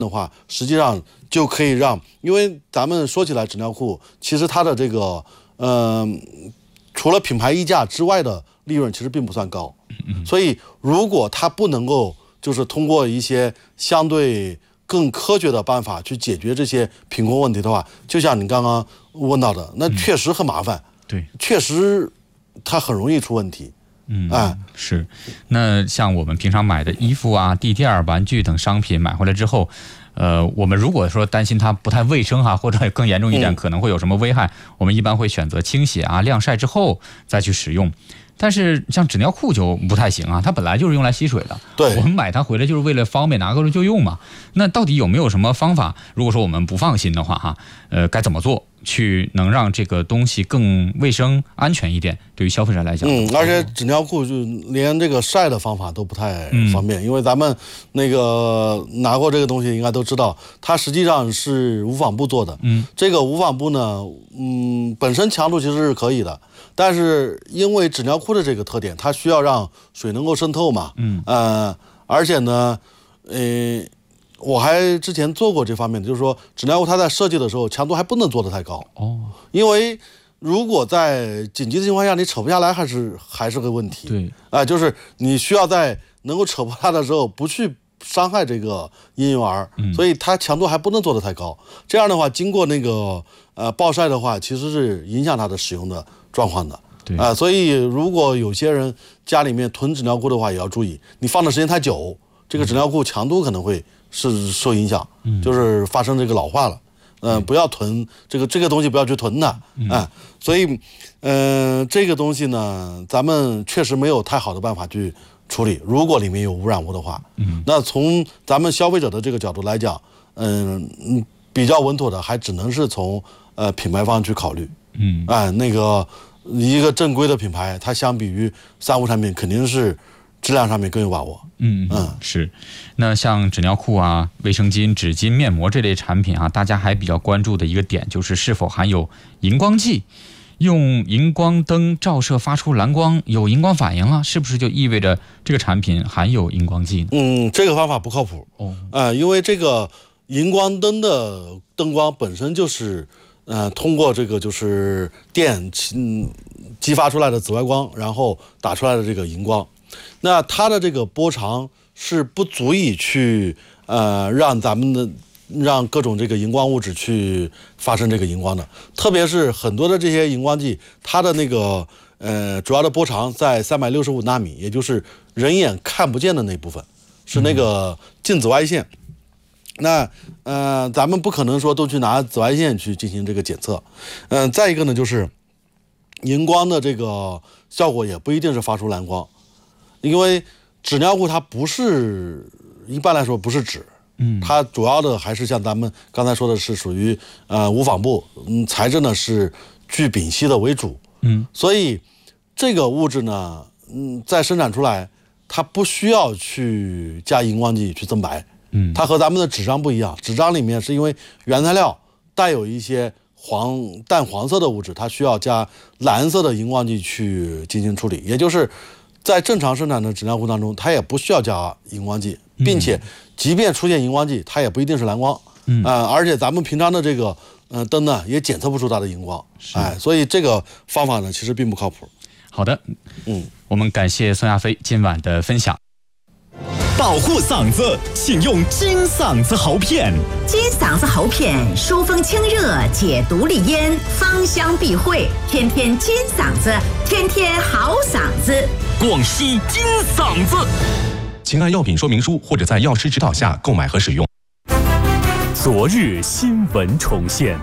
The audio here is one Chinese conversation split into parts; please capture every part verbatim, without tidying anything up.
的话，实际上就可以让，因为咱们说起来纸尿裤，其实它的这个呃，除了品牌溢价之外的利润其实并不算高，所以如果它不能够就是通过一些相对更科学的办法去解决这些贫困问题的话，就像你刚刚问到的，那确实很麻烦，嗯、 对， 确实它很容易出问题。 嗯，哎，是。那像我们平常买的衣服啊、地垫、玩具等商品买回来之后，呃，我们如果说担心它不太卫生哈，或者更严重一点，可能会有什么危害，嗯、我们一般会选择清洗啊、晾晒之后再去使用。但是像纸尿裤就不太行啊，它本来就是用来吸水的。 对， 我们买它回来就是为了方便拿过来就用嘛。那到底有没有什么方法？如果说我们不放心的话，哈，呃，该怎么做去能让这个东西更卫生、安全一点？对于消费者来讲， 嗯，而且纸尿裤就连这个晒的方法都不太方便，嗯、因为咱们那个拿过这个东西应该都知道，它实际上是无纺布做的。嗯，这个无纺布呢，嗯，本身强度其实是可以的。但是因为纸尿裤的这个特点，它需要让水能够渗透嘛，嗯，呃，而且呢，呃，我还之前做过这方面的，就是说纸尿裤它在设计的时候强度还不能做得太高，哦，因为如果在紧急的情况下你扯不下来，还是还是个问题， 对， 啊、呃，就是你需要在能够扯破它的时候不去伤害这个婴幼儿，嗯、所以它强度还不能做得太高，这样的话经过那个呃暴晒的话，其实是影响它的使用的状况的， 对啊、呃，所以如果有些人家里面囤纸尿裤的话，也要注意，你放的时间太久，这个纸尿裤强度可能会是受影响，嗯、就是发生这个老化了。嗯、呃，不要囤这个这个东西，不要去囤它，啊、嗯呃，所以，嗯、呃，这个东西呢，咱们确实没有太好的办法去处理。如果里面有污染物的话，嗯，那从咱们消费者的这个角度来讲，嗯、呃、比较稳妥的，还只能是从呃品牌方去考虑。嗯，哎、呃，那个一个正规的品牌，它相比于三无产品，肯定是质量上面更有把握。 嗯嗯，是。那像纸尿裤啊、卫生巾、纸巾、面膜这类产品啊，大家还比较关注的一个点就是是否含有荧光剂。用荧光灯照射发出蓝光，有荧光反应了，是不是就意味着这个产品含有荧光剂呢？ 嗯，这个方法不靠谱。哦，呃，因为这个荧光灯的灯光本身就是。呃，通过这个就是电嗯激发出来的紫外光，然后打出来的这个荧光，那它的这个波长是不足以去呃让咱们的让各种这个荧光物质去发生这个荧光的，特别是很多的这些荧光剂，它的那个呃主要的波长在三百六十五纳米，也就是人眼看不见的那部分，是那个近紫外线。嗯那呃，咱们不可能说都去拿紫外线去进行这个检测，嗯、呃，再一个呢，就是荧光的这个效果也不一定是发出蓝光，因为纸尿裤它不是一般来说不是纸，嗯，它主要的还是像咱们刚才说的是属于呃无纺布，嗯，材质呢是聚丙烯的为主，嗯，所以这个物质呢，嗯，在生产出来它不需要去加荧光剂去增白。嗯，它和咱们的纸张不一样，纸张里面是因为原材料带有一些黄淡黄色的物质，它需要加蓝色的荧光剂去进行处理，也就是在正常生产的纸尿裤当中，它也不需要加荧光剂，并且即便出现荧光剂，它也不一定是蓝光，嗯、呃，而且咱们平常的这个呃灯呢，也检测不出它的荧光，哎，所以这个方法呢，其实并不靠谱。 好的，嗯，我们感谢孙亚飞今晚的分享。 保护嗓子，请用金嗓子喉片。 金嗓子喉片疏风清热，解毒利咽，芳香避秽，天天金嗓子，天天好嗓子。 广西金嗓子，请按药品说明书或者在药师指导下购买和使用。 昨日新闻重现，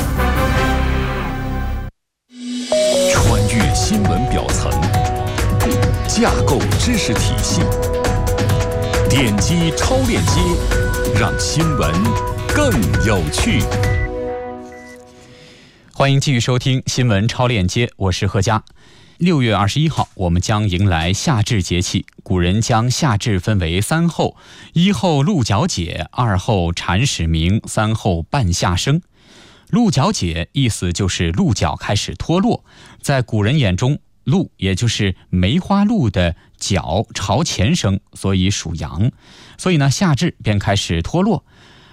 穿越新闻表层，架构知识体系。点击超链接，让新闻更有趣。 欢迎继续收听新闻超链接，我是何佳。六月二十一号，我们将迎来夏至节气。古人将夏至分为三候：一候鹿角解，二候蝉始鸣，三候半夏生。鹿角解意思就是鹿角开始脱落，在古人眼中，鹿也就是梅花鹿的角朝前生，所以属阳，所以呢夏至便开始脱落。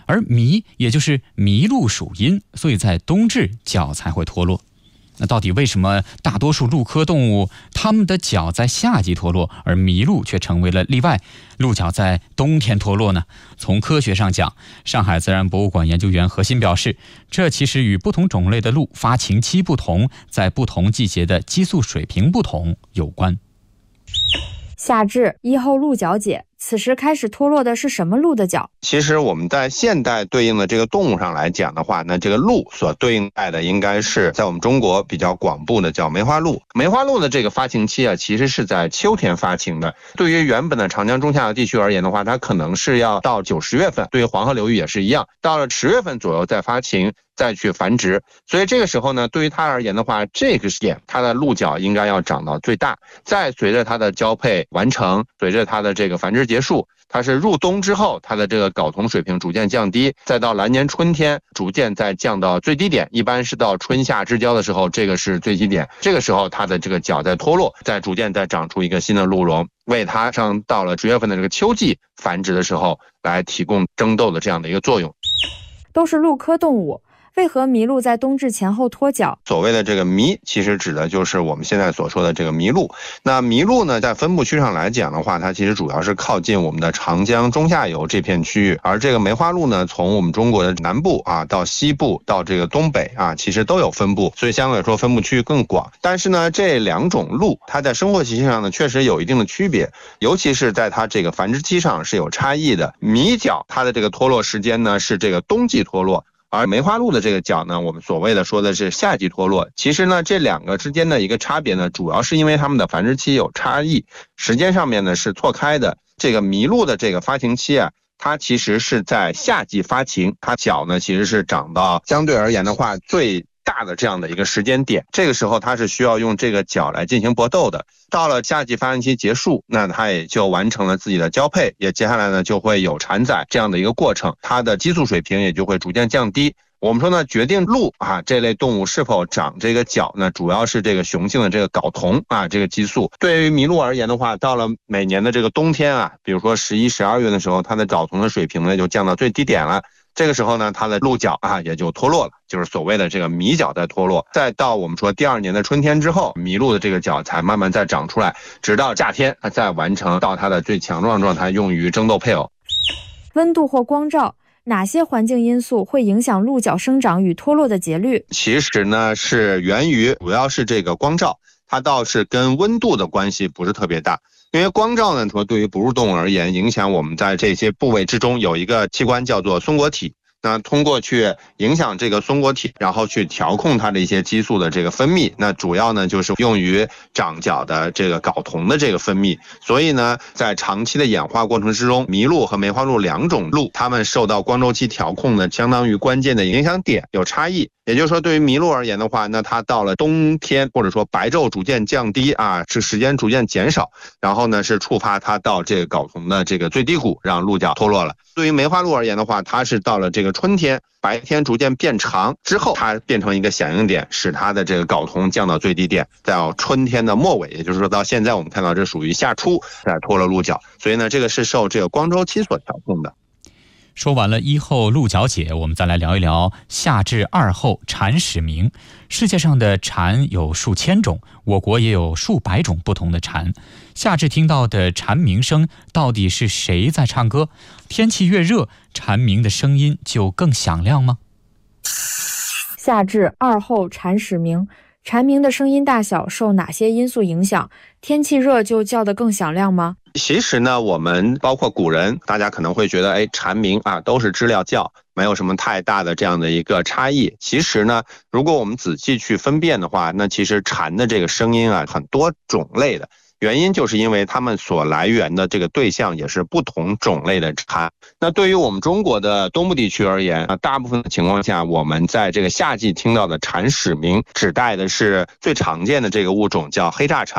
而麋也就是麋鹿属阴，所以在冬至脚才会脱落。那到底为什么大多数鹿科动物它们的脚在夏季脱落，而麋鹿却成为了例外，鹿角在冬天脱落呢？从科学上讲，上海自然博物馆研究员何鑫表示，这其实与不同种类的鹿发情期不同，在不同季节的激素水平不同有关。 夏至，一后鹿角解，此时开始脱落的是什么鹿的角？ 其实我们在现代对应的这个动物上来讲的话，那这个鹿所对应代的应该是在我们中国比较广布的叫梅花鹿。梅花鹿的这个发情期啊，其实是在秋天发情的。对于原本的长江中下游地区而言的话，它可能是要到九十月份，对于黄河流域也是一样，到了十月份左右再发情，再去繁殖。所以这个时候呢，对于它而言的话，这个点它的鹿角应该要长到最大。再随着它的交配完成，随着它的这个繁殖结束，它是入冬之后，它的这个睾酮水平逐渐降低，再到来年春天逐渐再降到最低点，一般是到春夏之交的时候，这个是最低点。这个时候它的这个角在脱落，再逐渐再长出一个新的鹿茸，为它上到了十月份的这个秋季繁殖的时候来提供争斗的这样的一个作用。 都是鹿科动物，为何麋鹿在冬至前后脱角？ 所谓的这个麋，其实指的就是我们现在所说的这个麋鹿。那麋鹿呢，在分布区上来讲的话，它其实主要是靠近我们的长江中下游这片区域，而这个梅花鹿呢，从我们中国的南部啊到西部到这个东北啊，其实都有分布，所以相对来说分布区域更广。但是呢，这两种鹿它在生活习性上呢，确实有一定的区别，尤其是在它这个繁殖期上是有差异的。麋角它的这个脱落时间呢，是这个冬季脱落。而梅花鹿的这个角呢，我们所谓的说的是夏季脱落。其实呢，这两个之间的一个差别呢，主要是因为它们的繁殖期有差异，时间上面呢是错开的。这个麋鹿的这个发情期啊，它其实是在夏季发情，它角呢其实是长到相对而言的话最大的这样的一个时间点，这个时候它是需要用这个角来进行搏斗的。到了夏季发情期结束，那它也就完成了自己的交配，也接下来呢就会有产崽这样的一个过程，它的激素水平也就会逐渐降低。我们说呢，决定鹿啊这类动物是否长这个角呢，主要是这个雄性的这个睾酮啊这个激素。对于麋鹿而言的话，到了每年的这个冬天啊，比如说十一、十二月的时候，它的睾酮的水平呢就降到最低点了。这个时候呢，它的鹿角啊也就脱落了，就是所谓的这个麋角在脱落。再到我们说第二年的春天之后，麋鹿的这个角才慢慢再长出来，直到夏天它再完成到它的最强壮状态，用于争斗配偶。 温度或光照，哪些环境因素会影响鹿角生长与脱落的节律？ 其实呢是源于主要是这个光照，它倒是跟温度的关系不是特别大。因为光照呢，说对于哺乳动物而言，影响我们在这些部位之中有一个器官叫做松果体。那通过去影响这个松果体，然后去调控它的一些激素的这个分泌，那主要呢就是用于长角的这个睾酮的这个分泌。所以呢，在长期的演化过程之中，麋鹿和梅花鹿两种鹿，它们受到光周期调控的相当于关键的影响点有差异。也就是说，对于麋鹿而言的话，那它到了冬天或者说白昼逐渐降低啊，是时间逐渐减少，然后呢是触发它到这个睾酮的这个最低谷，让鹿角脱落了。对于梅花鹿而言的话，它是到了这个春天，白天逐渐变长之后，它变成一个响应点，使它的这个睾酮降到最低点，到春天的末尾，也就是说到现在我们看到这属于夏初再脱了鹿角，所以呢，这个是受这个光周期所调控的。 说完了一后鹿角解，我们再来聊一聊夏至二后蝉始鸣。世界上的蝉有数千种，我国也有数百种不同的蝉。夏至听到的蝉鸣声，到底是谁在唱歌？天气越热，蝉鸣的声音就更响亮吗？ 夏至二后蝉始鸣，蝉鸣的声音大小受哪些因素影响？天气热就叫得更响亮吗？ 其实呢，我们包括古人，大家可能会觉得，哎，蝉鸣啊都是知了叫，没有什么太大的这样的一个差异。其实呢，如果我们仔细去分辨的话，那其实蝉的这个声音啊，很多种类的。原因就是因为它们所来源的这个对象也是不同种类的蝉。那对于我们中国的东部地区而言啊，大部分的情况下，我们在这个夏季听到的蝉始鸣，指代的是最常见的这个物种叫黑炸蝉。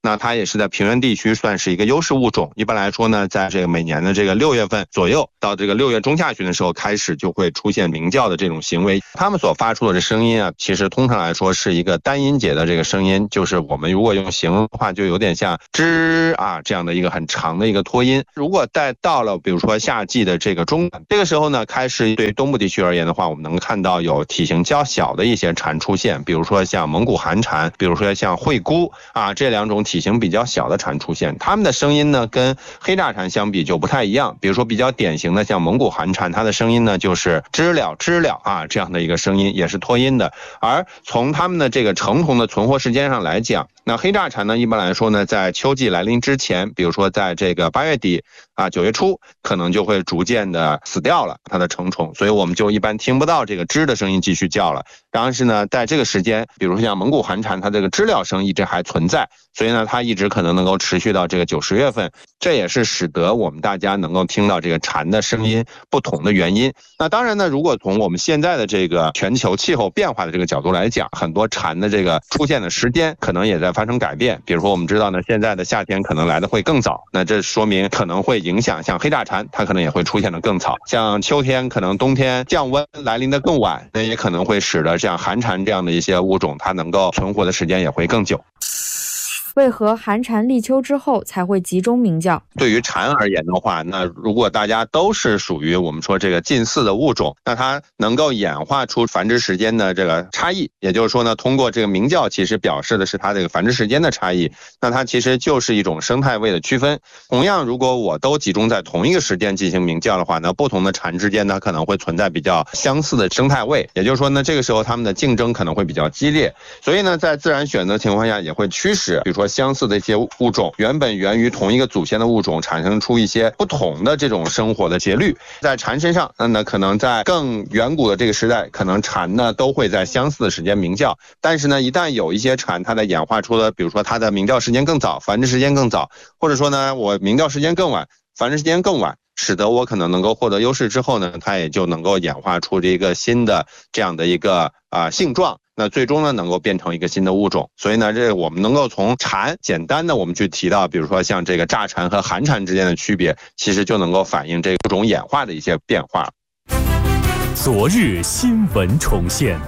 那它也是在平原地区算是一个优势物种。一般来说呢，在这个每年的这个六月份左右到这个六月中下旬的时候开始就会出现鸣叫的这种行为。它们所发出的这声音啊，其实通常来说是一个单音节的这个声音，就是我们如果用形容的话，就有点像吱啊这样的一个很长的一个拖音。如果再到了比如说夏季的这个中晚，这个时候呢，开始对东部地区而言的话，我们能看到有体型较小的一些蝉出现，比如说像蒙古寒蝉，比如说像惠姑啊这两种体型比较小的蝉出现。它们的声音呢跟黑炸蝉相比就不太一样，比如说比较典型的像蒙古寒蝉，它的声音呢就是知了知了啊这样的一个声音，也是拖音的。而从它们的这个成虫的存活时间上来讲，那黑炸蝉呢一般来说呢在秋季来临之前，比如说在这个八月底啊九月初可能就会逐渐的死掉了它的成虫，所以我们就一般听不到这个知的声音继续叫了。但是呢在这个时间，比如说像蒙古寒蝉，它这个知了声一直还存在，所以呢它一直可能能够持续到这个九十月份，这也是使得我们大家能够听到这个蝉的声音不同的原因。那当然呢，如果从我们现在的这个全球气候变化的这个角度来讲，很多蝉的这个出现的时间可能也在发生改变。比如说我们知道呢，现在的夏天可能来的会更早，那这说明可能会影响像黑炸蝉，它可能也会出现的更早。像秋天可能冬天降温来临的更晚，那也可能会使得像寒蝉这样的一些物种，它能够存活的时间也会更久。 为何寒蝉立秋之后才会集中鸣叫？ 对于蝉而言的话，那如果大家都是属于我们说这个近似的物种，那它能够演化出繁殖时间的这个差异，也就是说呢，通过这个鸣叫其实表示的是它这个繁殖时间的差异，那它其实就是一种生态位的区分。同样，如果我都集中在同一个时间进行鸣叫的话，那不同的蝉之间呢可能会存在比较相似的生态位，也就是说呢，这个时候它们的竞争可能会比较激烈。所以呢，在自然选择情况下也会驱使，比如说相似的一些物种原本源于同一个祖先的物种产生出一些不同的这种生活的节律。在蝉身上，那可能在更远古的这个时代，可能蝉呢都会在相似的时间鸣叫，但是呢一旦有一些蝉它的演化出了比如说它的鸣叫时间更早，繁殖时间更早，或者说呢我鸣叫时间更晚，繁殖时间更晚，使得我可能能够获得优势之后呢，它也就能够演化出这个新的这样的一个啊、呃、性状，那最终呢能够变成一个新的物种。所以呢，这我们能够从蝉简单的我们去提到，比如说像这个炸蝉和寒蝉之间的区别，其实就能够反映这个物种演化的一些变化。 昨日新闻重现，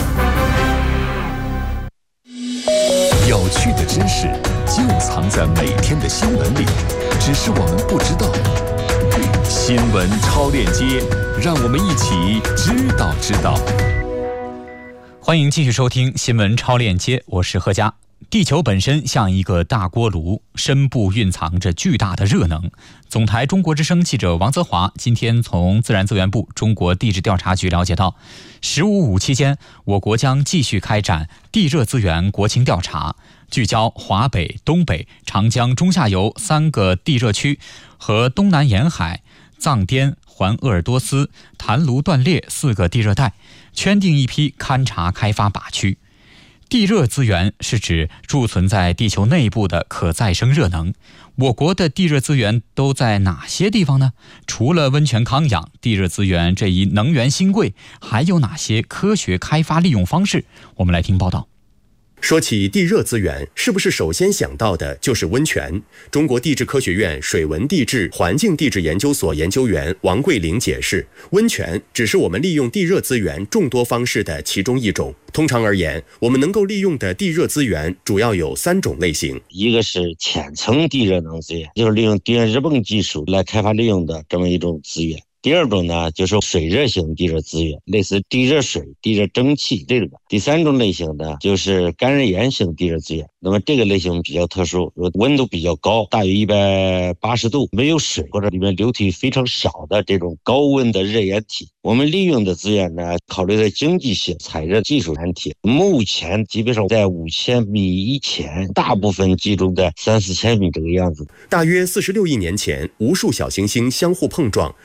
有趣的知识就藏在每天的新闻里，只是我们不知道。新闻超链接，让我们一起知道知道。 欢迎继续收听新闻超链接，我是贺佳。地球本身像一个大锅炉，深部蕴藏着巨大的热能。总台中国之声记者王泽华今天从自然资源部中国地质调查局了解到，十五五期间，我国将继续开展地热资源国情调查，聚焦华北、东北、长江中下游三个地热区和东南沿海、藏滇、环鄂尔多斯、坛卢断裂四个地热带，圈定一批勘察开发靶区。地热资源是指贮存在地球内部的可再生热能。我国的地热资源都在哪些地方呢？除了温泉康养，地热资源这一能源新贵还有哪些科学开发利用方式？我们来听报道。 说起地热资源，是不是首先想到的就是温泉？中国地质科学院水文地质环境地质研究所研究员王桂玲解释，温泉只是我们利用地热资源众多方式的其中一种。通常而言，我们能够利用的地热资源主要有三种类型。 一个是浅层地热能资源，就是利用电热泵技术来开发利用的这么一种资源。第二种呢，就是水热型地热资源，类似地热水、地热蒸汽这种。第三种类型呢，就是干热岩型地热资源。那么这个类型比较特殊，温度比较高，大于一百八十度，没有水或者里面流体非常少的这种高温的热岩体。我们利用的资源呢，考虑的经济性、采热技术难题。目前基本上在五千米以前，大部分集中在三四千米这个样子。 大约四十六亿年前，无数小行星相互碰撞，逐步形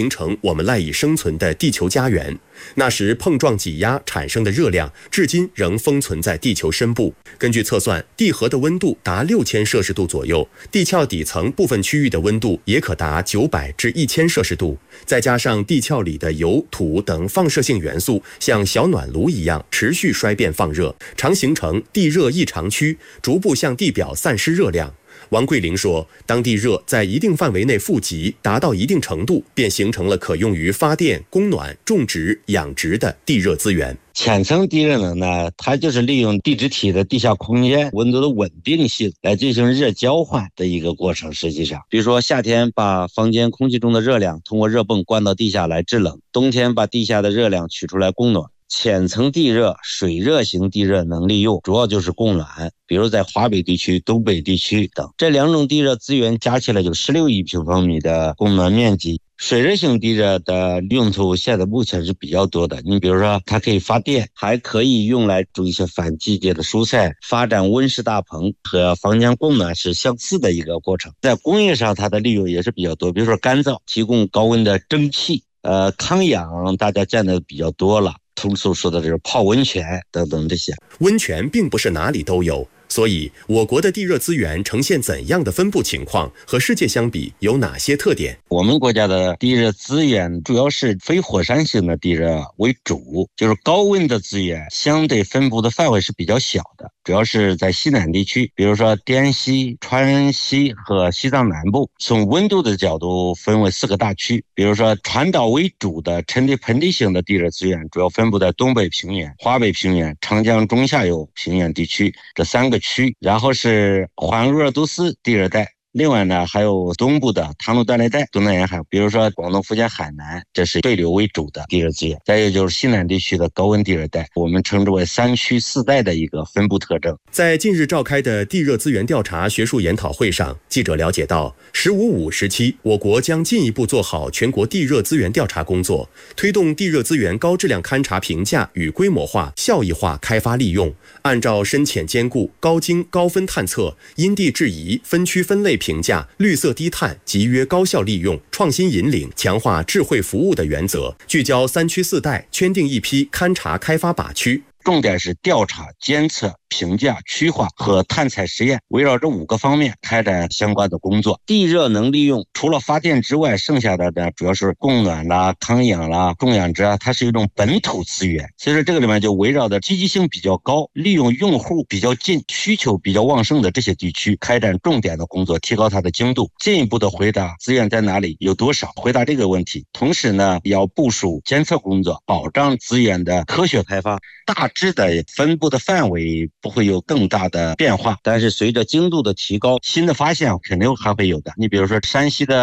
形成我们赖以生存的地球家园。那时碰撞挤压产生的热量，至今仍封存在地球深部。根据测算，地核的温度达六千摄氏度左右，地壳底层部分区域的温度也可达九百至一千摄氏度。再加上地壳里的油、土等放射性元素像小暖炉一样持续衰变放热，常形成地热异常区，逐步向地表散失热量。王桂玲说，当地热在一定范围内富集，达到一定程度，便形成了可用于发电、供暖、种植、养殖的地热资源。 浅层地热能呢，它就是利用地质体的地下空间温度的稳定性来进行热交换的一个过程。实际上，比如说夏天把房间空气中的热量通过热泵灌到地下来制冷，冬天把地下的热量取出来供暖。浅层地热、水热型地热能利用主要就是供暖，比如在华北地区、东北地区等，这两种地热资源加起来就十六亿平方米的供暖面积。水热型地热的用途现在目前是比较多的，你比如说它可以发电，还可以用来种一些反季节的蔬菜，发展温室大棚，和房间供暖是相似的一个过程。在工业上它的利用也是比较多，比如说干燥，提供高温的蒸汽，呃，康养大家见的比较多了，通俗说的这是泡温泉等等这些。 温泉并不是哪里都有，所以我国的地热资源呈现怎样的分布情况，和世界相比有哪些特点？ 我们国家的地热资源主要是非火山型的地热为主，就是高温的资源相对分布的范围是比较小的，主要是在西南地区，比如说滇西、川西和西藏南部。从温度的角度分为四个大区，比如说传导为主的沉地盆地型的地热资源主要分布在东北平原、华北平原、长江中下游平原地区这三个区，然后是环鄂尔多斯地热带。另外呢，还有东部的唐努断裂带、东南沿海，比如说广东、福建、海南，这是对流为主的地热资源。再有就是西南地区的高温地热带，我们称之为三区四带的一个分布特征。 在近日召开的地热资源调查学术研讨会上，记者了解到，十五五时期，我国将进一步做好全国地热资源调查工作，推动地热资源高质量勘查评价与规模化、效益化开发利用，按照深浅兼顾、高精高分探测、因地制宜、分区分类评价、绿色低碳、集约高效利用、创新引领、强化智慧服务的原则，聚焦三区四带，圈定一批勘查开发靶区。 重点是调查、监测、评价、区划和探采实验，围绕这五个方面开展相关的工作。地热能利用除了发电之外，剩下的呢主要是供暖啦、康养啦、种养殖啊，它是一种本土资源。所以说这个里面就围绕着积极性比较高、利用用户比较近、需求比较旺盛的这些地区，开展重点的工作，提高它的精度，进一步的回答资源在哪里、有多少，回答这个问题。同时呢，要部署监测工作，保障资源的科学开发。大致的分布的范围不会有更大的变化，但是随着精度的提高，新的发现肯定还会有的。你比如说山西的